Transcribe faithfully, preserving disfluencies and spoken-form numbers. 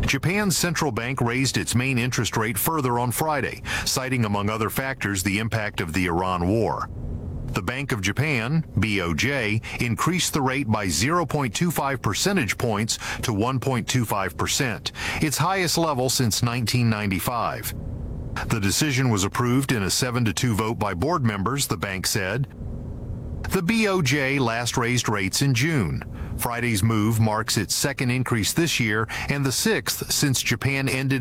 Japan's central bank raised its main interest rate further on Friday, citing among other factors the impact of the Iran war. The Bank of Japan, B O J, increased the rate by zero point two five percentage points to one point two five percent, its highest level since nineteen ninety-five. The decision was approved in a seven to two vote by board members, the bank said. The B O J last raised rates in June. Friday's move marks its second increase this year and the sixth since Japan ended